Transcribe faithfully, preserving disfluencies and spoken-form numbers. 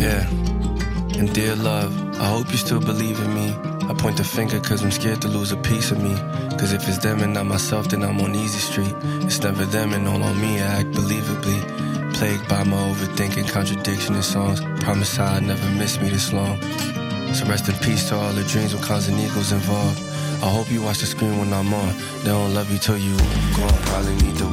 Yeah. And dear love, I hope you still believe in me. I point the finger cause I'm scared to lose a piece of me. Cause if it's them and not myself, then I'm on easy street. It's never them and all on me, I act believably. Plagued by my overthinking, contradiction in songs. Promise I'd never miss me this long. So rest in peace to all the dreams with cons and egos involved. I hope you watch the screen when I'm on. They don't love you till you gone. Probably need to